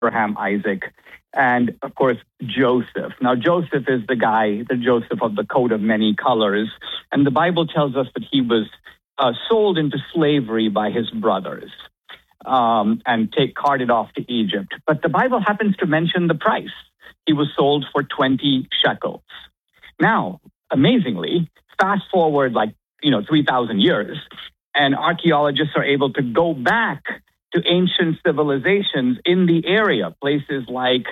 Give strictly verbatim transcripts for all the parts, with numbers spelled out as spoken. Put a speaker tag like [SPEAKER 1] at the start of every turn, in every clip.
[SPEAKER 1] Abraham, Isaac, and of course, Joseph. Now, Joseph is the guy, the Joseph of the coat of many colors. And the Bible tells us that he was uh, sold into slavery by his brothers um, and take, carted off to Egypt. But the Bible happens to mention the price. He was sold for twenty shekels. Now, amazingly, fast forward like, you know, three thousand years, and archaeologists are able to go back to ancient civilizations in the area, places like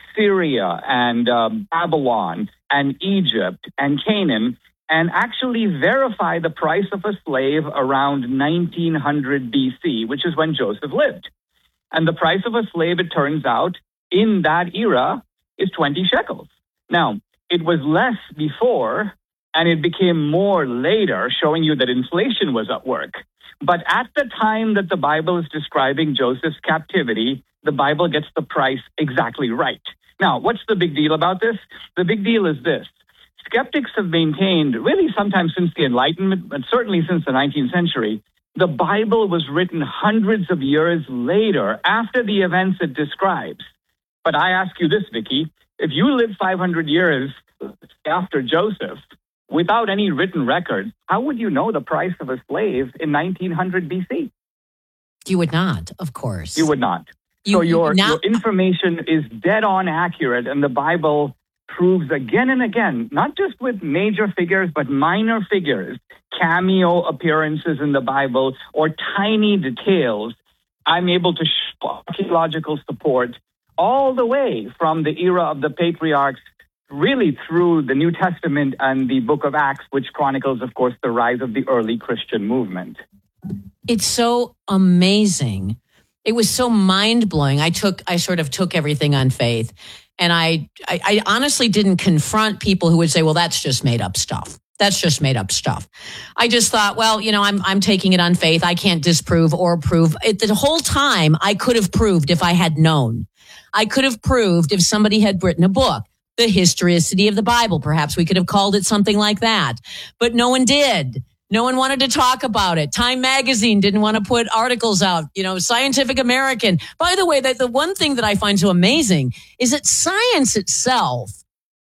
[SPEAKER 1] Syria and uh, Babylon and Egypt and Canaan, and actually verify the price of a slave around nineteen hundred B C, which is when Joseph lived. And the price of a slave, it turns out, in that era is twenty shekels. Now, it was less before, and it became more later, showing you that inflation was at work. But at the time that the Bible is describing Joseph's captivity, the Bible gets the price exactly right. Now, what's the big deal about this? The big deal is this. Skeptics have maintained, really sometimes since the Enlightenment, but certainly since the nineteenth century, the Bible was written hundreds of years later, after the events it describes. But I ask you this, Vicki, if you live five hundred years after Joseph, without any written record, how would you know the price of a slave in nineteen hundred B C?
[SPEAKER 2] You would not, of course.
[SPEAKER 1] You would not.
[SPEAKER 2] You,
[SPEAKER 1] so your,
[SPEAKER 2] now,
[SPEAKER 1] your information is dead on accurate, and the Bible proves again and again, not just with major figures, but minor figures, cameo appearances in the Bible, or tiny details. I'm able to show archaeological support all the way from the era of the patriarchs really through the New Testament and the book of Acts, which chronicles, of course, the rise of the early Christian movement.
[SPEAKER 2] It's so amazing. It was so mind-blowing. I took, I sort of took everything on faith. And I, I, I honestly didn't confront people who would say, well, that's just made up stuff. That's just made up stuff. I just thought, well, you know, I'm, I'm taking it on faith. I can't disprove or prove it. The whole time I could have proved if I had known. I could have proved if somebody had written a book, The Historicity of the Bible. Perhaps we could have called it something like that. But no one did. No one wanted to talk about it. Time Magazine didn't want to put articles out. You know, Scientific American. By the way, that the one thing that I find so amazing is that science itself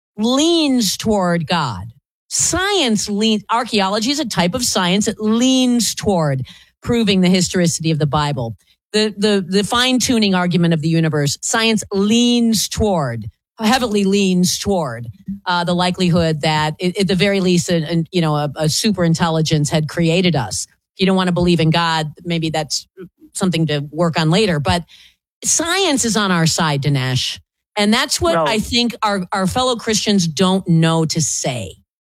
[SPEAKER 2] leans toward God. Science leans, archaeology is a type of science that leans toward proving the historicity of the Bible. The, the, the fine-tuning argument of the universe, science leans toward, heavily leans toward uh, the likelihood that, at the very least, a, a, you know, a, a super intelligence had created us. If you don't want to believe in God, maybe that's something to work on later. But science is on our side, Dinesh. And that's what well, I think our, our fellow Christians don't know to say.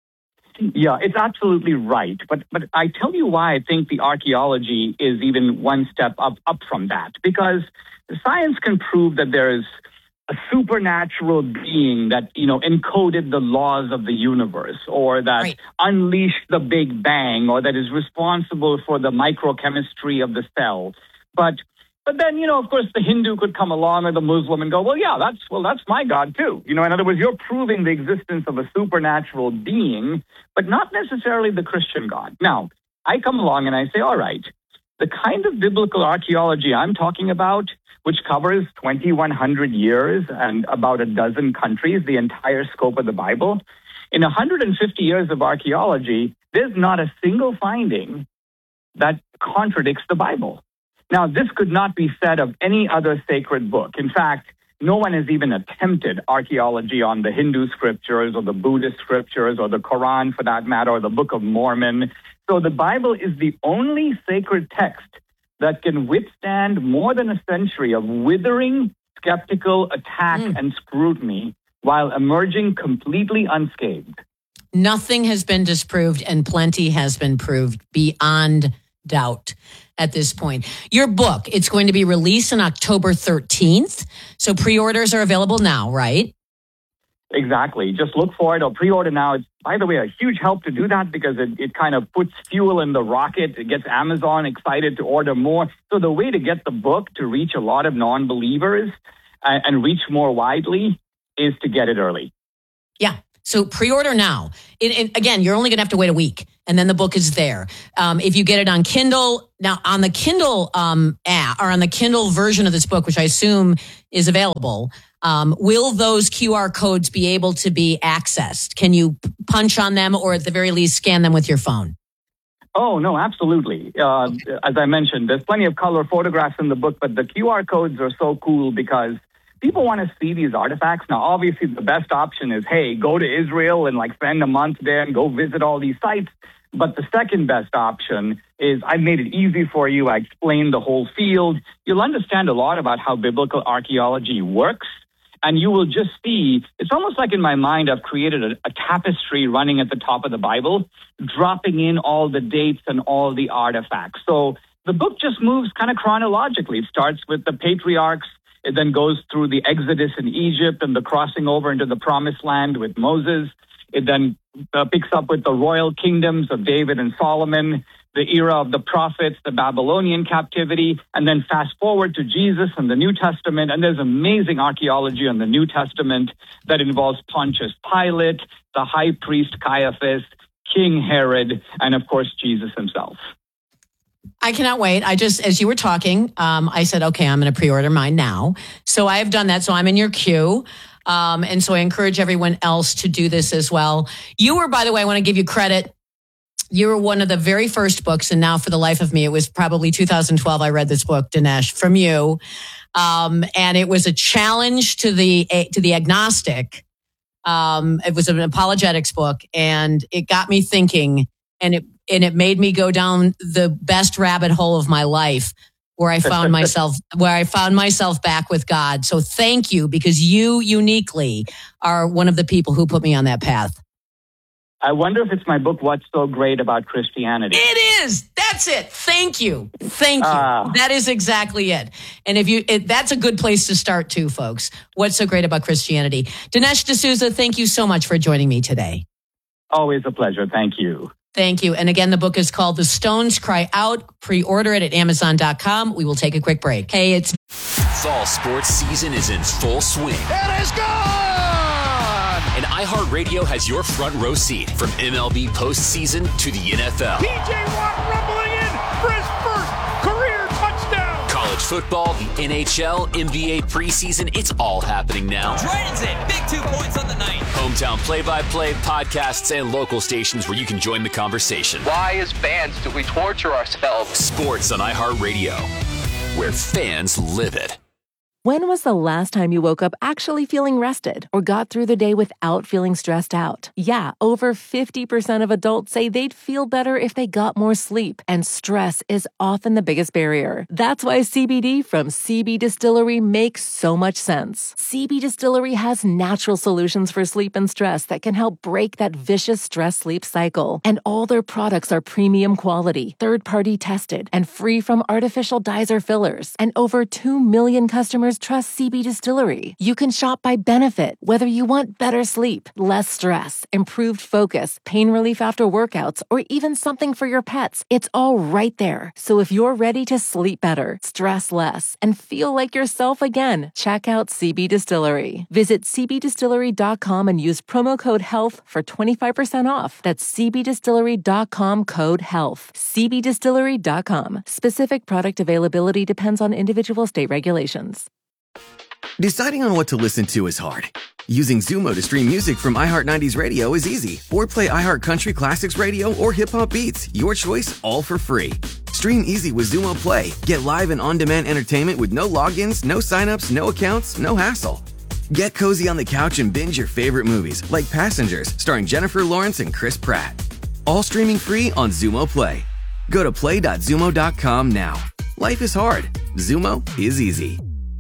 [SPEAKER 1] Yeah, it's absolutely right. But but I tell you why I think the archaeology is even one step up, up from that. Because science can prove that there is a supernatural being that, you know, encoded the laws of the universe, or that right. unleashed the Big Bang, or that is responsible for the microchemistry of the cell. But But then, you know, of course, the Hindu could come along, or the Muslim, and go, well, yeah, that's well, that's my God, too. You know, in other words, you're proving the existence of a supernatural being, but not necessarily the Christian God. Now, I come along and I say, all right, the kind of biblical archaeology I'm talking about, which covers twenty-one hundred years and about a dozen countries, the entire scope of the Bible, in one hundred fifty years of archaeology, there's not a single finding that contradicts the Bible. Now, this could not be said of any other sacred book. In fact, no one has even attempted archaeology on the Hindu scriptures or the Buddhist scriptures or the Quran, for that matter, or the Book of Mormon. So the Bible is the only sacred text that can withstand more than a century of withering, skeptical attack mm. and scrutiny while emerging completely unscathed.
[SPEAKER 2] Nothing has been disproved, and plenty has been proved beyond doubt at this point. Your book, it's going to be released on October thirteenth. So pre-orders are available now, right?
[SPEAKER 1] Exactly. Just look for it or pre-order now. It's, by the way, a huge help to do that because it, it kind of puts fuel in the rocket. It gets Amazon excited to order more. So the way to get the book to reach a lot of non-believers and, and reach more widely is to get it early.
[SPEAKER 2] Yeah. So pre-order now. It, it, again, you're only going to have to wait a week, and then the book is there. Um, if you get it on Kindle, now on the Kindle um, app or on the Kindle version of this book, which I assume is available, um, will those Q R codes be able to be accessed? Can you punch on them or at the very least scan them with your phone?
[SPEAKER 1] Oh, no, absolutely. Uh, as I mentioned, there's plenty of color photographs in the book, but the Q R codes are so cool because people want to see these artifacts. Now, obviously, the best option is, hey, go to Israel and like spend a month there and go visit all these sites. But the second best option is I made it easy for you. I explained the whole field. You'll understand a lot about how biblical archaeology works. And you will just see, it's almost like in my mind, I've created a, a tapestry running at the top of the Bible, dropping in all the dates and all the artifacts. So the book just moves kind of chronologically. It starts with the patriarchs. It then goes through the Exodus in Egypt and the crossing over into the Promised Land with Moses. It then uh, picks up with the royal kingdoms of David and Solomon, the era of the prophets, the Babylonian captivity, and then fast forward to Jesus and the New Testament. And there's amazing archaeology on the New Testament that involves Pontius Pilate, the high priest Caiaphas, King Herod, and of course, Jesus himself.
[SPEAKER 2] I cannot wait. I just, as you were talking, um, I said, okay, I'm going to pre-order mine now. So I have done that. So I'm in your queue. Um, and so I encourage everyone else to do this as well. You were, by the way, I want to give you credit. You were one of the very first books. And now for the life of me, it was probably two thousand twelve. I read this book, Dinesh, from you. Um, and it was a challenge to the, to the agnostic. Um, it was an apologetics book and it got me thinking, and it, And it made me go down the best rabbit hole of my life where I found myself, where I found myself back with God. So thank you, because you uniquely are one of the people who put me on that path.
[SPEAKER 1] I wonder if it's my book, What's So Great About Christianity?
[SPEAKER 2] It is. That's it. Thank you. Thank you.
[SPEAKER 1] Uh,
[SPEAKER 2] that is exactly it. And if you, it, that's a good place to start too, folks. What's so great about Christianity? Dinesh D'Souza, thank you so much for joining me today.
[SPEAKER 1] Always a pleasure. Thank you.
[SPEAKER 2] Thank you. And again, the book is called The Stones Cry Out. Pre-order it at amazon dot com. We will take a quick break. Hey, it's...
[SPEAKER 3] Fall sports season is in full swing.
[SPEAKER 4] It is gone!
[SPEAKER 3] And iHeartRadio has your front row seat from M L B postseason to the N F L.
[SPEAKER 4] T J Watt rumbling in for his first career touchdown.
[SPEAKER 3] College football, the N H L, N B A preseason, it's all happening now.
[SPEAKER 5] Dragons in, big two points on the night.
[SPEAKER 3] Hometown play-by-play, podcasts, and local stations where you can join the conversation.
[SPEAKER 6] Why, as fans, do we torture ourselves?
[SPEAKER 3] Sports on iHeartRadio, where fans live it.
[SPEAKER 7] When was the last time you woke up actually feeling rested or got through the day without feeling stressed out? Yeah, over fifty percent of adults say they'd feel better if they got more sleep, and stress is often the biggest barrier. That's why C B D from C B Distillery makes so much sense. C B Distillery has natural solutions for sleep and stress that can help break that vicious stress-sleep cycle. And all their products are premium quality, third-party tested, and free from artificial dyes or fillers. And over two million customers trust C B Distillery. You can shop by benefit, whether you want better sleep, less stress, improved focus, pain relief after workouts, or even something for your pets. It's all right there. So if you're ready to sleep better, stress less, and feel like yourself again, check out C B Distillery. Visit c b distillery dot com and use promo code HEALTH for twenty-five percent off. That's c b distillery dot com code HEALTH. c b distillery dot com. Specific product availability depends on individual state regulations.
[SPEAKER 8] Deciding on what to listen to is hard. Using Zumo to stream music from iHeart nineties Radio is easy. Or play iHeart Country Classics Radio or Hip Hop Beats. Your choice, all for free. Stream easy with Zumo Play. Get live and on-demand entertainment with no logins, no signups, no accounts, no hassle. Get cozy on the couch and binge your favorite movies, like Passengers, starring Jennifer Lawrence and Chris Pratt. All streaming free on Zumo Play. Go to play dot zumo dot com now. Life is hard. Zumo is easy.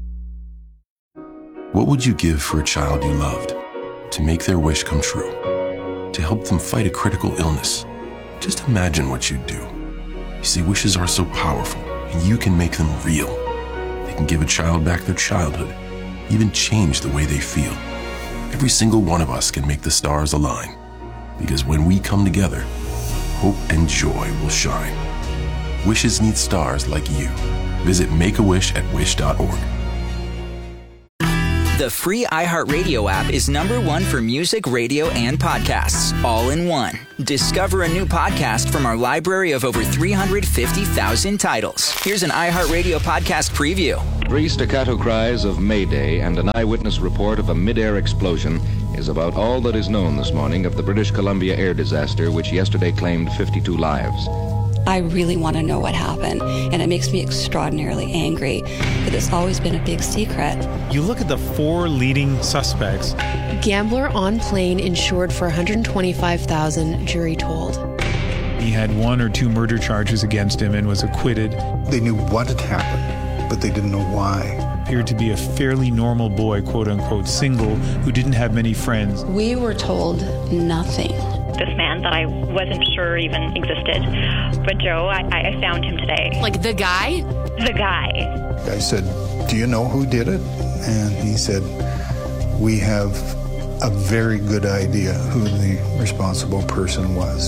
[SPEAKER 9] What would you give for a child you loved? To make their wish come true? To help them fight a critical illness? Just imagine what you'd do. You see, wishes are so powerful, and you can make them real. They can give a child back their childhood, even change the way they feel. Every single one of us can make the stars align, because when we come together, hope and joy will shine. Wishes need stars like you. Visit Make A Wish at wish dot org.
[SPEAKER 10] The free iHeartRadio app is number one for music, radio, and podcasts, all in one. Discover a new podcast from our library of over three hundred fifty thousand titles. Here's an iHeartRadio podcast preview.
[SPEAKER 11] Three staccato cries of Mayday and an eyewitness report of a mid-air explosion is about all that is known this morning of the British Columbia air disaster, which yesterday claimed fifty-two lives.
[SPEAKER 12] I really want to know what happened, and it makes me extraordinarily angry that it's always been a big secret.
[SPEAKER 13] You look at the four leading suspects.
[SPEAKER 14] Gambler on plane insured for one hundred twenty-five thousand dollars, jury told.
[SPEAKER 13] He had one or two murder charges against him and was acquitted.
[SPEAKER 15] They knew what had happened, but they didn't know why.
[SPEAKER 13] Appeared to be a fairly normal boy, quote unquote, single, who didn't have many friends.
[SPEAKER 12] We were told nothing.
[SPEAKER 16] This man that I wasn't sure even existed. But Joe, I, I found him today.
[SPEAKER 14] Like the guy?
[SPEAKER 16] The guy.
[SPEAKER 15] I said, do you know who did it? And he said, we have a very good idea who the responsible person was.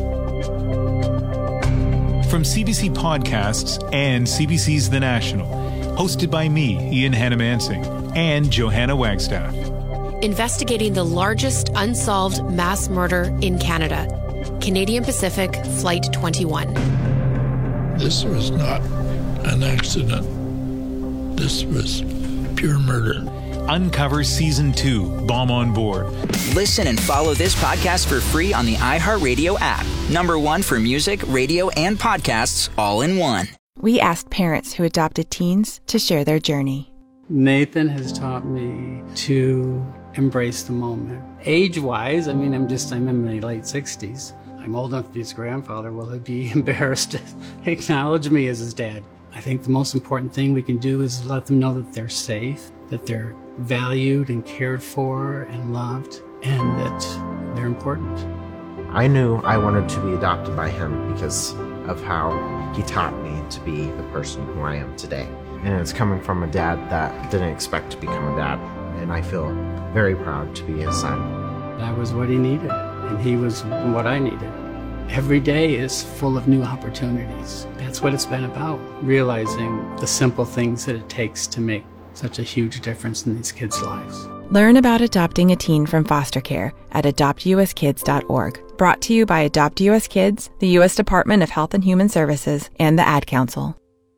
[SPEAKER 13] From C B C Podcasts and C B C's The National, hosted by me, Ian Hannamansing, and Johanna Wagstaff.
[SPEAKER 14] Investigating the largest unsolved mass murder in Canada. Canadian Pacific Flight twenty-one.
[SPEAKER 17] This was not an accident. This was pure murder.
[SPEAKER 13] Uncover Season two, Bomb on Board.
[SPEAKER 10] Listen and follow this podcast for free on the iHeartRadio app. Number one for music, radio, and podcasts, all in one.
[SPEAKER 18] We asked parents who adopted teens to share their journey.
[SPEAKER 19] Nathan has taught me to embrace the moment. Age-wise, I mean, I'm just, I'm in my late sixties. I'm old enough to be his grandfather. Will he be embarrassed to acknowledge me as his dad? I think the most important thing we can do is let them know that they're safe, that they're valued and cared for and loved, and that they're important.
[SPEAKER 20] I knew I wanted to be adopted by him because of how he taught me to be the person who I am today. And it's coming from a dad that didn't expect to become a dad, and I feel very proud to be his son.
[SPEAKER 19] That was what he needed, and he was what I needed. Every day is full of new opportunities. That's what it's been about, realizing the simple things that it takes to make such a huge difference in these kids' lives.
[SPEAKER 18] Learn about adopting a teen from foster care at adopt u s kids dot org. Brought to you by Adopt U S Kids, the U S Department of Health and Human Services, and the Ad Council.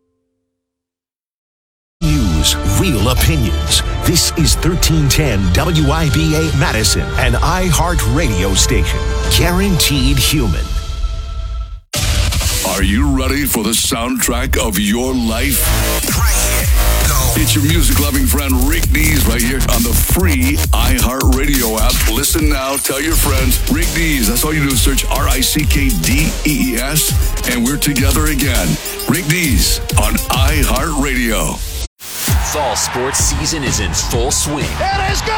[SPEAKER 21] News, real opinions. This is thirteen ten W I B A Madison, an iHeart radio station. Guaranteed human.
[SPEAKER 22] Are you ready for the soundtrack of your life? It's your music-loving friend Rick Dees right here on the free iHeartRadio app. Listen now, tell your friends. Rick Dees, that's all you do is search R I C K D E E S, and we're together again. Rick Dees on iHeartRadio.
[SPEAKER 3] Fall sports season is in full swing.
[SPEAKER 4] It is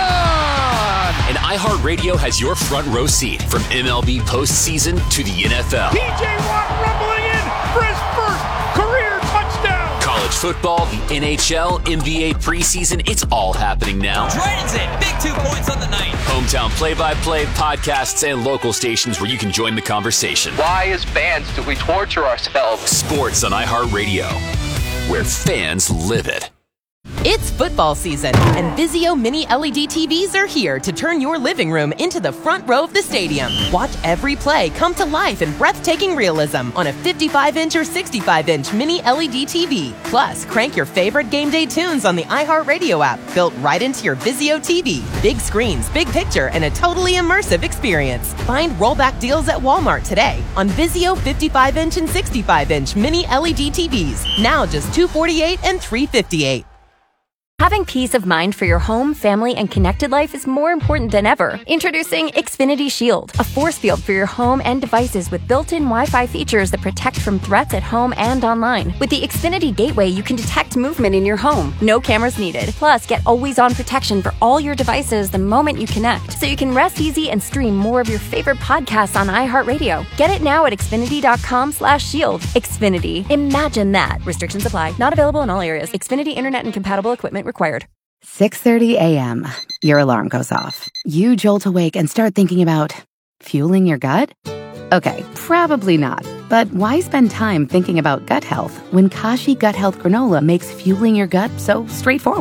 [SPEAKER 4] gone!
[SPEAKER 3] And iHeartRadio has your front row seat from M L B postseason to the N F L.
[SPEAKER 4] P J Watt rumbling in for his first career touchdown.
[SPEAKER 3] College football, the N H L, N B A preseason, it's all happening now.
[SPEAKER 5] Dragons it, big two points on the night.
[SPEAKER 3] Hometown play-by-play, podcasts, and local stations where you can join the conversation.
[SPEAKER 6] Why, as fans, do we torture ourselves?
[SPEAKER 3] Sports on iHeartRadio, where fans live it.
[SPEAKER 23] It's football season, and Vizio Mini L E D T Vs are here to turn your living room into the front row of the stadium. Watch every play come to life in breathtaking realism on a fifty-five inch or sixty-five inch Mini L E D T V. Plus, crank your favorite game day tunes on the iHeartRadio app, built right into your Vizio T V. Big screens, big picture, and a totally immersive experience. Find rollback deals at Walmart today on Vizio fifty-five inch and sixty-five inch Mini L E D T Vs. Now just two hundred forty-eight dollars and three hundred fifty-eight dollars.
[SPEAKER 24] Having peace of mind for your home, family, and connected life is more important than ever. Introducing Xfinity Shield, a force field for your home and devices with built-in Wi-Fi features that protect from threats at home and online. With the Xfinity Gateway, you can detect movement in your home. No cameras needed. Plus, get always-on protection for all your devices the moment you connect, so you can rest easy and stream more of your favorite podcasts on iHeartRadio. Get it now at Xfinity.com slash shield. Xfinity. Imagine that. Restrictions apply. Not available in all areas. Xfinity Internet and compatible equipment required.
[SPEAKER 25] six thirty a.m. Your alarm goes off. You jolt awake and start thinking about fueling your gut? Okay, probably not. But why spend time thinking about gut health when Kashi Gut Health Granola makes fueling your gut so straightforward?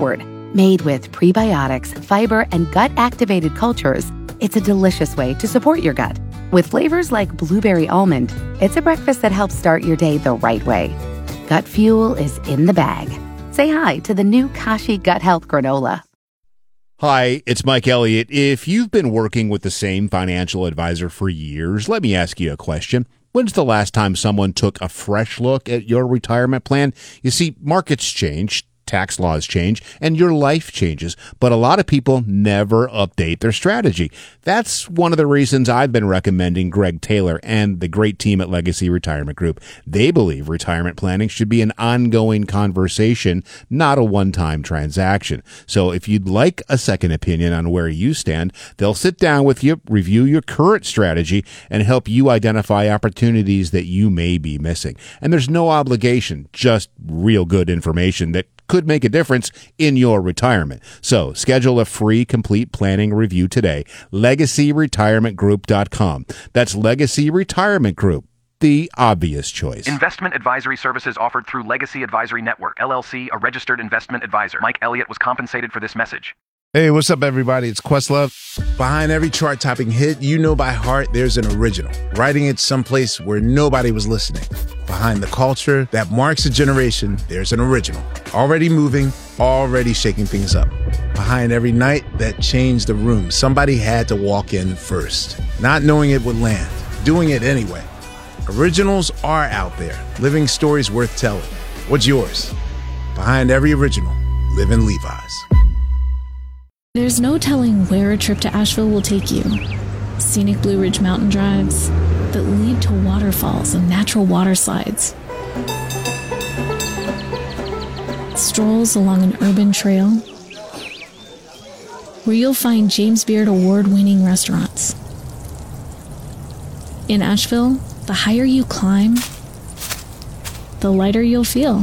[SPEAKER 25] Made with prebiotics, fiber, and gut-activated cultures, it's a delicious way to support your gut. With flavors like blueberry almond, it's a breakfast that helps start your day the right way. Gut Fuel is in the bag. Say hi to the new Kashi Gut Health Granola.
[SPEAKER 1] Hi, it's Mike Elliott. If you've been working with the same financial advisor for years, let me ask you a question. When's the last time someone took a fresh look at your retirement plan? You see, markets change, tax laws change, and your life changes, but a lot of people never update their strategy. That's one of the reasons I've been recommending Greg Taylor and the great team at Legacy Retirement Group. They believe retirement planning should be an ongoing conversation, not a one-time transaction. So if you'd like a second opinion on where you stand, they'll sit down with you, review your current strategy, and help you identify opportunities that you may be missing. And there's no obligation, just real good information that could make a difference in your retirement. So schedule a free complete planning review today. legacy retirement group dot com. That's Legacy Retirement Group, the obvious choice.
[SPEAKER 2] Investment advisory services offered through Legacy Advisory Network, L L C, a registered investment advisor. Mike Elliott was compensated for this message.
[SPEAKER 7] Hey, what's up, everybody? It's Questlove. Behind every chart-topping hit you know by heart, there's an original, writing it someplace where nobody was listening. Behind the culture that marks a generation, there's an original, already moving, already shaking things up. Behind every night that changed the room, somebody had to walk in first, not knowing it would land, doing it anyway. Originals are out there, living stories worth telling. What's yours? Behind every original, live in Levi's.
[SPEAKER 8] There's no telling where a trip to Asheville will take you. Scenic Blue Ridge mountain drives that lead to waterfalls and natural water slides. Strolls along an urban trail where you'll find James Beard award-winning restaurants. In Asheville, the higher you climb, the lighter you'll feel.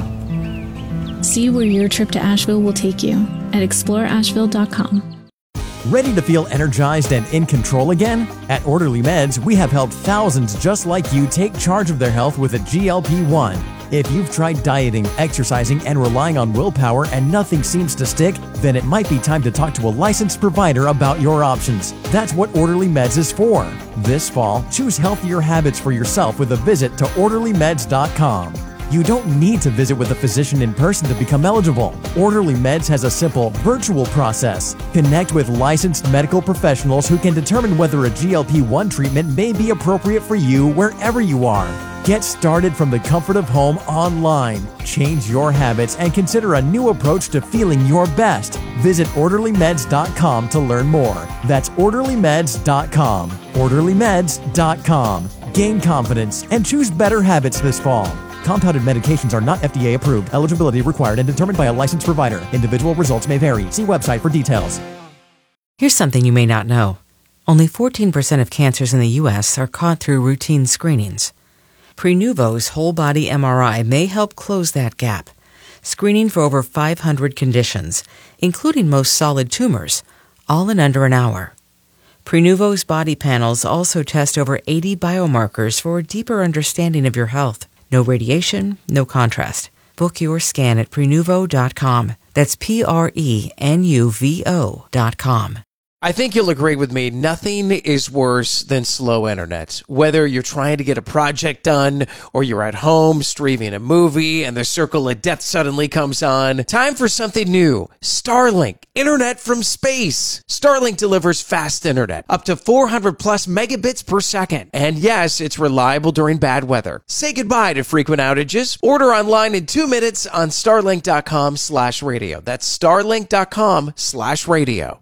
[SPEAKER 8] See where your trip to Asheville will take you at explore asheville dot com.
[SPEAKER 9] Ready to feel energized and in control again? At Orderly Meds, we have helped thousands just like you take charge of their health with a G L P one. If you've tried dieting, exercising, and relying on willpower and nothing seems to stick, then it might be time to talk to a licensed provider about your options. That's what Orderly Meds is for. This fall, choose healthier habits for yourself with a visit to orderly meds dot com. You don't need to visit with a physician in person to become eligible. Orderly Meds has a simple virtual process. Connect with licensed medical professionals who can determine whether a G L P one treatment may be appropriate for you wherever you are. Get started from the comfort of home online. Change your habits and consider a new approach to feeling your best. Visit orderly meds dot com to learn more. That's orderly meds dot com. orderly meds dot com. Gain confidence and choose better habits this fall. Compounded medications are not F D A approved. Eligibility required and determined by a licensed provider. Individual results may vary. See website for details.
[SPEAKER 26] Here's something you may not know. Only fourteen percent of cancers in the U S are caught through routine screenings. Prenuvo's whole body M R I may help close that gap, screening for over five hundred conditions, including most solid tumors, all in under an hour. Prenuvo's body panels also test over eighty biomarkers for a deeper understanding of your health. No radiation, no contrast. Book your scan at prenuvo dot com. That's P R E N U V O dot com.
[SPEAKER 27] I think you'll agree with me, nothing is worse than slow internet. Whether you're trying to get a project done or you're at home streaming a movie and the circle of death suddenly comes on, time for something new. Starlink, internet from space. Starlink delivers fast internet, up to four hundred plus megabits per second. And yes, it's reliable during bad weather. Say goodbye to frequent outages. Order online in two minutes on starlink dot com slash radio. That's starlink dot com slash radio.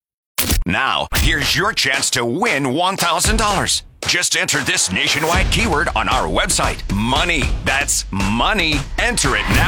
[SPEAKER 28] Now, here's your chance to win one thousand dollars. Just enter this nationwide keyword on our website. Money. That's money. Enter it now.